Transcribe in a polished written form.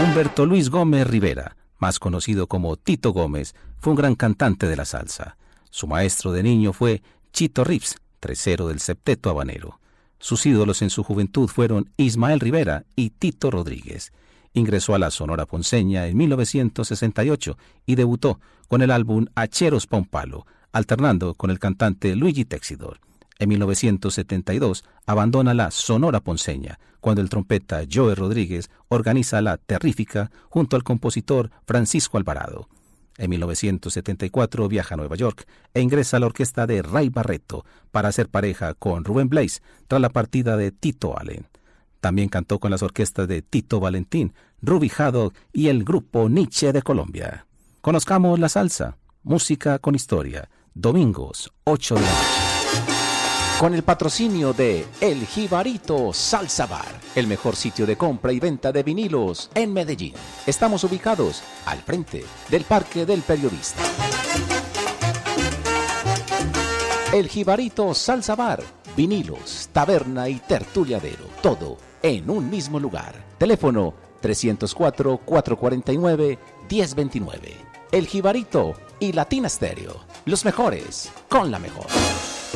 Humberto Luis Gómez Rivera, más conocido como Tito Gómez, fue un gran cantante de la salsa. Su maestro de niño fue Chito Rips, tercero del septeto habanero. Sus ídolos en su juventud fueron Ismael Rivera y Tito Rodríguez. Ingresó a la Sonora Ponceña en 1968 y debutó con el álbum Hacheros pa' un Palo, alternando con el cantante Luigi Texidor. En 1972 abandona la Sonora Ponceña, cuando el trompeta Joe Rodríguez organiza La Terrífica junto al compositor Francisco Alvarado. En 1974 viaja a Nueva York e ingresa a la orquesta de Ray Barretto para hacer pareja con Rubén Blades tras la partida de Tito Allen. También cantó con las orquestas de Tito Valentín, Ruby Haddock y el grupo Nietzsche de Colombia. Conozcamos la salsa, música con historia, domingos 8 de la noche. Con el patrocinio de El Jibarito Salsa Bar, el mejor sitio de compra y venta de vinilos en Medellín. Estamos ubicados al frente del Parque del Periodista. El Jibarito Salsa Bar, vinilos, taberna y tertuliadero, todo en un mismo lugar. Teléfono 304-449-1029. El Jibarito y Latina Stereo, los mejores con la mejor.